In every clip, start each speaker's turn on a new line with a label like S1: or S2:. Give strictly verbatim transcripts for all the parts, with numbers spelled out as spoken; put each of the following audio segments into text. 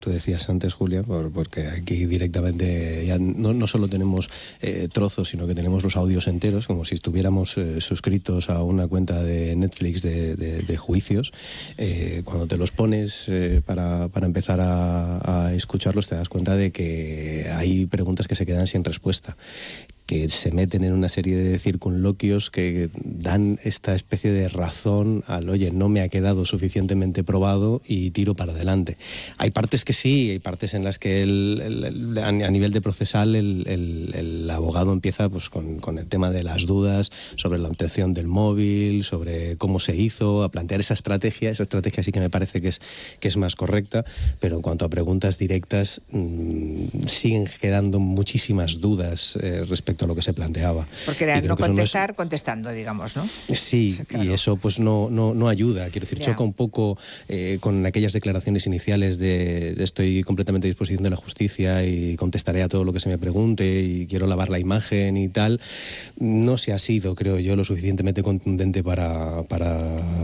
S1: tú decías antes, Julia, por, porque aquí directamente ya no, no solo tenemos eh, trozos, sino que tenemos los audios enteros, como si estuviéramos eh, suscritos a una cuenta de Netflix de, de, de juicios. Eh, cuando te los pones eh, para, para empezar a, a escucharlos, te das cuenta de que hay preguntas que se quedan sin respuesta, que se meten en una serie de circunloquios que dan esta especie de razón al, oye, no me ha quedado suficientemente probado y tiro para adelante. Hay partes que sí, hay partes en las que el, el, el, a nivel de procesal el, el, el abogado empieza pues, con, con el tema de las dudas sobre la obtención del móvil, sobre cómo se hizo, a plantear esa estrategia. Esa estrategia sí que me parece que es, que es más correcta, pero en cuanto a preguntas directas mmm, siguen quedando muchísimas dudas eh, respecto a lo que se planteaba.
S2: Porque era no contestar no es... contestando, digamos, ¿no?
S1: Sí, claro. Y eso pues no, no, no ayuda. Quiero decir, yeah. choca un poco eh, con aquellas declaraciones iniciales de estoy completamente a disposición de la justicia y contestaré a todo lo que se me pregunte y quiero lavar la imagen y tal. No se ha sido, creo yo, lo suficientemente contundente para... para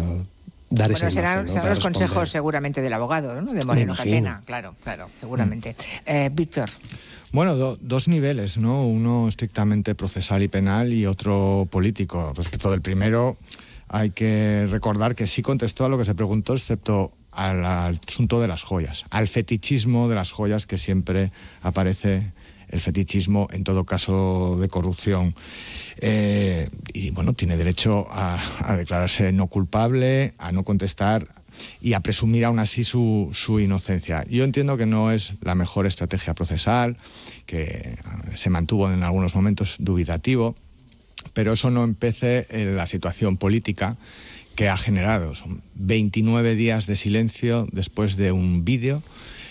S1: dar
S2: bueno,
S1: esa
S2: serán,
S1: imagen, ¿no?
S2: serán los
S1: responder.
S2: consejos seguramente del abogado, ¿no? De Moreno Catena, claro, claro, seguramente. Mm. Eh, Víctor.
S3: Bueno, do, dos niveles, ¿no? Uno estrictamente procesal y penal y otro político. Respecto del primero, hay que recordar que sí contestó a lo que se preguntó, excepto al, al asunto de las joyas, al fetichismo de las joyas que siempre aparece, el fetichismo en todo caso de corrupción. Eh, y bueno, tiene derecho a, a declararse no culpable, a no contestar y a presumir aún así su, su inocencia. Yo entiendo que no es la mejor estrategia procesal, que se mantuvo en algunos momentos dubitativo, pero eso no empece en la situación política que ha generado. Son veintinueve días de silencio después de un vídeo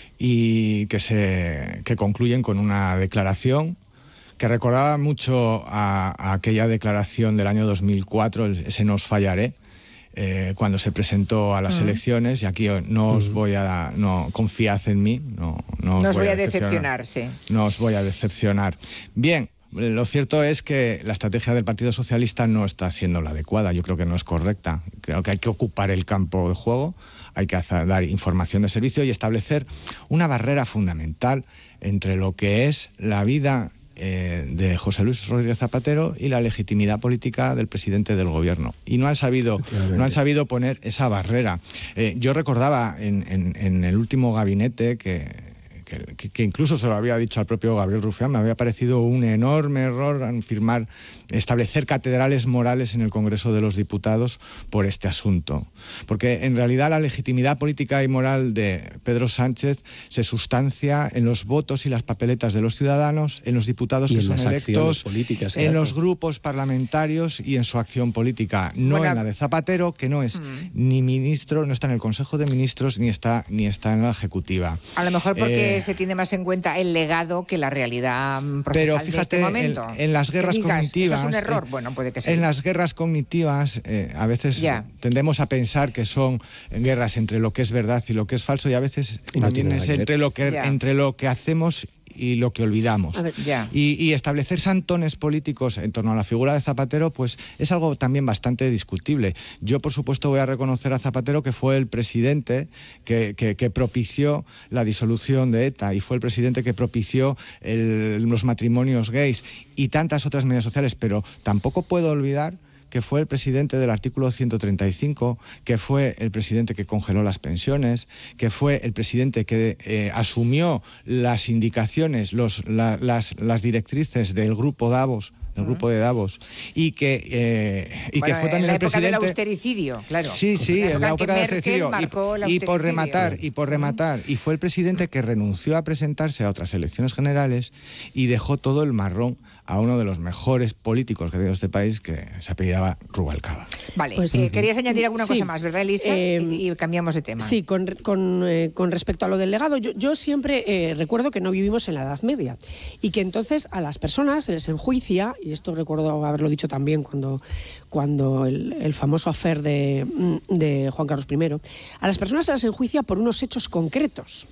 S3: y que, se, que concluyen con una declaración que recordaba mucho a, a aquella declaración del año dos mil cuatro, ese no os fallaré, Eh, cuando se presentó a las uh-huh. elecciones, y aquí no os voy a... no confiad en mí, no, no os
S2: no
S3: voy,
S2: os voy a
S3: decepcionar,
S2: decepcionar, sí.
S3: No os voy a decepcionar. Bien, lo cierto es que la estrategia del Partido Socialista no está siendo la adecuada, yo creo que no es correcta. Creo que hay que ocupar el campo de juego, hay que hacer, dar información de servicio y establecer una barrera fundamental entre lo que es la vida Eh, de José Luis Rodríguez Zapatero y la legitimidad política del presidente del gobierno. Y no han sabido, no han sabido poner esa barrera. Eh, yo recordaba en, en, en el último gabinete que... Que, que incluso se lo había dicho al propio Gabriel Rufián, me había parecido un enorme error firmar, establecer catedrales morales en el Congreso de los Diputados por este asunto. Porque en realidad la legitimidad política y moral de Pedro Sánchez se sustancia en los votos y las papeletas de los ciudadanos, en los diputados que son electos, en los grupos parlamentarios y en su acción política, no en la de Zapatero, que no es mm. ni ministro, no está en el Consejo de Ministros, ni está, ni está en la Ejecutiva.
S2: A lo mejor porque eh, se tiene más en cuenta el legado que la realidad procesal
S3: pero fíjate,
S2: de este momento.
S3: En, en las guerras
S2: digas,
S3: cognitivas...
S2: ¿eso es un error?
S3: Eh,
S2: bueno, puede que sí.
S3: En las guerras cognitivas eh, a veces yeah. tendemos a pensar que son guerras entre lo que es verdad y lo que es falso, y a veces y también no es entre lo, que, yeah. entre lo que hacemos y lo que olvidamos.
S2: A ver, yeah.
S3: y, y establecer santones políticos en torno a la figura de Zapatero pues es algo también bastante discutible. Yo, por supuesto, voy a reconocer a Zapatero que fue el presidente que, que, que propició la disolución de ETA y fue el presidente que propició el, los matrimonios gays y tantas otras medidas sociales, pero tampoco puedo olvidar que fue el presidente del artículo ciento treinta y cinco, que fue el presidente que congeló las pensiones, que fue el presidente que eh, asumió las indicaciones, los, la, las, las directrices del grupo Davos, del uh-huh. grupo de Davos, y que, eh, y
S2: bueno,
S3: que fue también
S2: en la
S3: el presidente...
S2: época del austericidio, claro.
S3: Sí, sí, en la época del austericidio.
S2: Y,
S3: y por rematar, y por rematar, y fue el presidente que renunció a presentarse a otras elecciones generales y dejó todo el marrón a uno de los mejores políticos que ha tenido este país, que se apellidaba Rubalcaba.
S2: Vale, pues, eh, querías añadir alguna sí. cosa más, ¿verdad, Elisa? Eh, y, y cambiamos de tema.
S4: Sí, con, con, eh, con respecto a lo del legado, yo, yo siempre eh, recuerdo que no vivimos en la Edad Media y que entonces a las personas se les enjuicia, y esto recuerdo haberlo dicho también cuando, cuando el, el famoso affair de, de Juan Carlos primero, a las personas se les enjuicia por unos hechos concretos.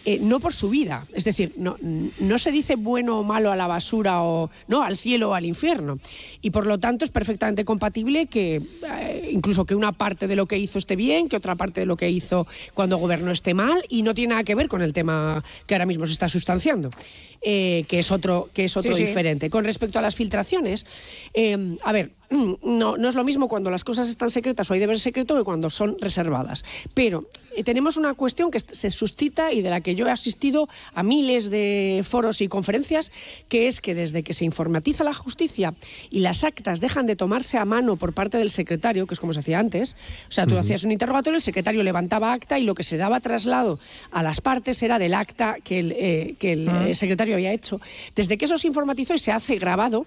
S4: eh, no por su vida. Es decir, no, no se dice bueno o malo a la basura o no al cielo o al infierno. Y por lo tanto es perfectamente compatible que eh, incluso que una parte de lo que hizo esté bien, que otra parte de lo que hizo cuando gobernó esté mal, y no tiene nada que ver con el tema que ahora mismo se está sustanciando. Eh, que es otro, que es otro
S2: sí,
S4: diferente.
S2: Sí.
S4: Con respecto a las filtraciones, eh, a ver, no, no es lo mismo cuando las cosas están secretas o hay deber secreto que cuando son reservadas. Pero eh, tenemos una cuestión que se suscita y de la que yo he asistido a miles de foros y conferencias, que es que desde que se informatiza la justicia y las actas dejan de tomarse a mano por parte del secretario, que es como se hacía antes, o sea, tú uh-huh. hacías un interrogatorio, el secretario levantaba acta y lo que se daba traslado a las partes era del acta que el, eh, que el uh-huh. eh, secretario había hecho. Desde que eso se informatizó y se hace grabado,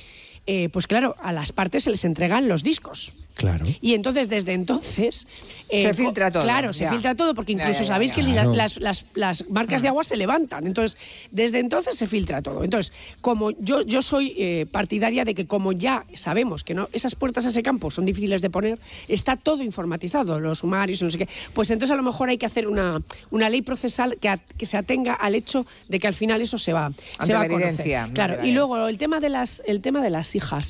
S4: eh, pues claro, a las partes se les entregan los discos.
S1: Claro.
S4: Y entonces, desde entonces... Eh,
S2: se filtra todo.
S4: Claro, se
S2: ya.
S4: filtra todo, porque incluso ya, ya, ya, sabéis ya, ya. que claro. las, las, las marcas de agua se levantan. Entonces, desde entonces se filtra todo. Entonces, como yo, yo soy eh, partidaria de que como ya sabemos que no esas puertas a ese campo son difíciles de poner, está todo informatizado, los sumarios, no sé qué, pues entonces a lo mejor hay que hacer una, una ley procesal que, a, que se atenga al hecho de que al final eso se va, se va a conocer. Claro, vale, vale. Y luego el tema de las, el tema de las hijas...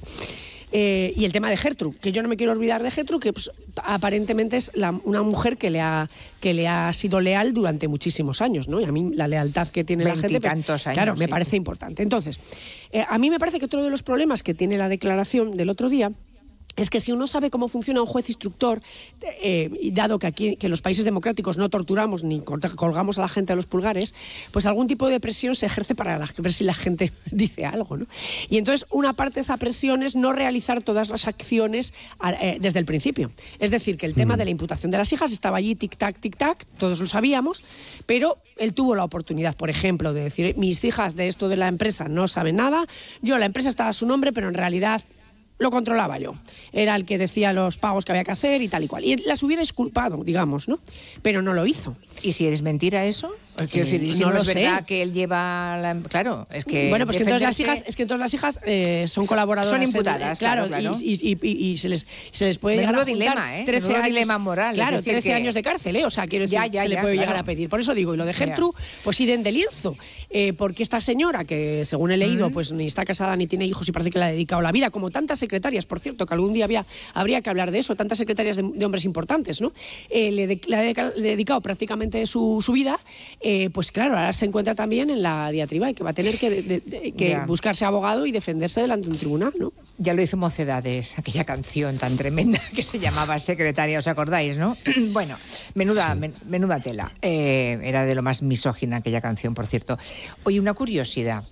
S4: Eh, y el tema de Gertrude, que yo no me quiero olvidar de Gertrude, que pues, aparentemente es la, una mujer que le, ha, que le ha sido leal durante muchísimos años, ¿no? Y a mí la lealtad que tiene la gente,
S2: tantos años,
S4: claro, me
S2: sí.
S4: parece importante. Entonces, eh, a mí me parece que otro de los problemas que tiene la declaración del otro día es que si uno sabe cómo funciona un juez instructor, eh, y dado que aquí que en los países democráticos no torturamos ni colgamos a la gente a los pulgares, pues algún tipo de presión se ejerce para la, ver si la gente dice algo, ¿no? Y entonces una parte de esa presión es no realizar todas las acciones eh, desde el principio. Es decir, que el tema de la imputación de las hijas estaba allí, tic-tac, tic-tac, todos lo sabíamos, pero él tuvo la oportunidad, por ejemplo, de decir, mis hijas de esto de la empresa no saben nada, yo, la empresa estaba a su nombre, pero en realidad... lo controlaba yo. Era el que decía los pagos que había que hacer y tal y cual. Y las hubiera exculpado, digamos, ¿no? Pero no lo hizo.
S2: ¿Y si eres mentira eso? Quiero decir, si
S4: no,
S2: no
S4: lo
S2: es
S4: sé.
S2: verdad que él lleva la... Claro, es que...
S4: Bueno, pues
S2: defenderse...
S4: que entonces las hijas, es que entonces las hijas eh, son colaboradoras.
S2: Son imputadas,
S4: en, claro,
S2: claro. claro.
S4: Y, y, y, y se, les, se les puede
S2: Menudo
S4: llegar a juntar
S2: dilema, ¿eh?
S4: trece
S2: Menudo
S4: años,
S2: dilema moral.
S4: Claro,
S2: es decir
S4: trece
S2: que...
S4: años de cárcel, ¿eh? O sea, quiero decir,
S2: ya, ya,
S4: se le
S2: ya,
S4: puede
S2: claro.
S4: llegar a pedir. Por eso digo, y lo de Gertrude, ya. pues idem de lienzo. Eh, porque esta señora, que según he leído, mm. pues ni está casada ni tiene hijos y parece que le ha dedicado la vida, como tantas secretarias, por cierto, que algún día había, habría que hablar de eso, tantas secretarias de, de hombres importantes, ¿no? Eh, le, de, le, ha de, le ha dedicado prácticamente su, su vida, eh, pues claro, ahora se encuentra también en la diatriba y que va a tener que, de, de, de, que buscarse abogado y defenderse delante de un tribunal, ¿no?
S2: Ya lo hizo Mocedades, aquella canción tan tremenda que se llamaba Secretaria, ¿os acordáis, no? Bueno, menuda, sí. men, menuda tela. Eh, era de lo más misógina aquella canción, por cierto. Oye, una curiosidad.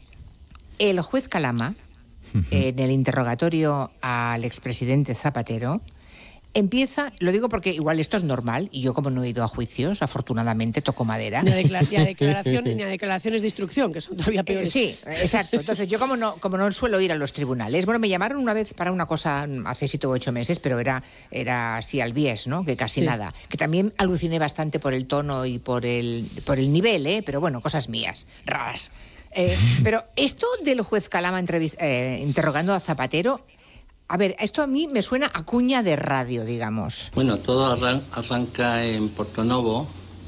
S2: El juez Calama, uh-huh. en el interrogatorio al expresidente Zapatero, empieza, lo digo porque igual esto es normal, y yo como no he ido a juicios, afortunadamente toco madera.
S4: Ni a, declar- ni a declaraciones, ni a declaraciones de instrucción, que son todavía peores.
S2: Eh, sí, exacto. Entonces yo como no, como no suelo ir a los tribunales, bueno, me llamaron una vez para una cosa hace siete o ocho meses, pero era, era así al bies, ¿no? Que casi sí. nada. Que también aluciné bastante por el tono y por el, por el nivel, ¿eh? Pero bueno, cosas mías, raras. Eh, pero esto del juez Calama entrevist- eh, interrogando a Zapatero... A ver, esto a mí me suena a cuña de radio, digamos.
S5: Bueno, todo arran- arranca en Portonovo,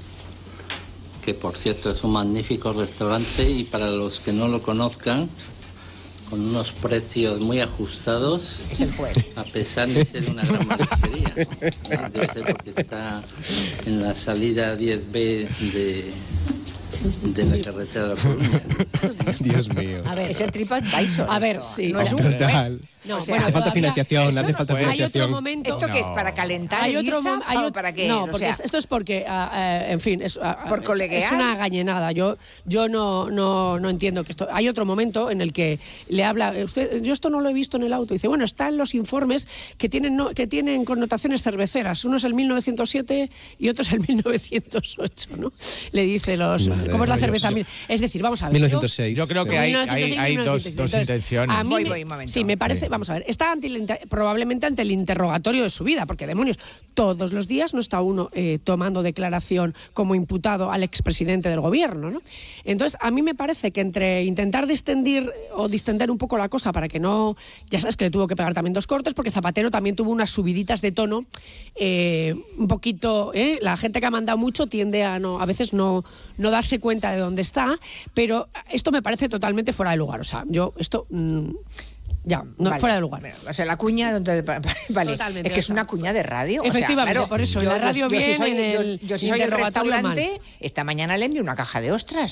S5: que por cierto es un magnífico restaurante y para los que no lo conozcan, con unos precios muy ajustados.
S2: Es el juez.
S5: A pesar de ser una gran marisquería, ¿no? Debe ser porque está en la salida diez B de... de la sí. carretera de la Coruña.
S1: Dios mío.
S2: A ver, es el TripAdvisor.
S4: A ver,
S2: esto.
S4: sí.
S2: No es un
S1: Total.
S4: No,
S2: o sea,
S4: bueno,
S1: hace falta
S4: todavía,
S1: financiación, hace falta
S4: hay
S1: financiación.
S4: Otro momento,
S2: ¿Esto qué es? ¿Para calentar
S4: hay
S2: el
S4: otro,
S2: guisa
S4: hay
S2: o
S4: otro,
S2: para qué?
S4: No,
S2: o
S4: porque
S2: sea,
S4: es, esto es porque, uh, uh, en fin, es, uh,
S2: ¿por coleguear?
S4: Es, es una gañenada. Yo, yo no, no, no entiendo que esto... Hay otro momento en el que le habla... Usted, yo esto no lo he visto en el auto. Dice, bueno, está en los informes que tienen, no, que tienen connotaciones cerveceras. Uno es el mil novecientos siete y otro es el mil novecientos ocho, ¿no? Le dice los...
S1: Madre
S4: ¿Cómo es la cerveza?
S1: Dios.
S4: Es decir, vamos a ver.
S1: mil novecientos seis.
S3: Yo creo que hay, hay, hay dos, dos intenciones.
S4: A mí
S2: voy,
S4: me,
S2: voy, un momento.
S4: Sí, me parece...
S3: Sí.
S4: Vamos a ver. Está ante el, probablemente ante el interrogatorio de su vida, porque demonios, todos los días no está uno eh, tomando declaración como imputado al expresidente del gobierno, ¿no? Entonces, a mí me parece que entre intentar distender o distender un poco la cosa para que no... Ya sabes que le tuvo que pegar también dos cortes, porque Zapatero también tuvo unas subiditas de tono eh, un poquito... ¿eh? La gente que ha mandado mucho tiende a no a veces no, no darse cuenta de dónde está, pero esto me parece totalmente fuera de lugar. O sea, yo esto... Mmm, Ya, no,
S2: vale,
S4: fuera de lugar.
S2: O sea, la cuña, vale,
S4: Totalmente,
S2: es que es una cuña de radio.
S4: Efectivamente,
S2: o sea, claro,
S4: por eso,
S2: yo,
S4: en la radio
S2: yo, yo
S4: bien,
S2: si soy,
S4: en el
S2: yo, yo si soy el
S4: interrogatorio
S2: restaurante,
S4: mal.
S2: esta mañana le envié una caja de ostras.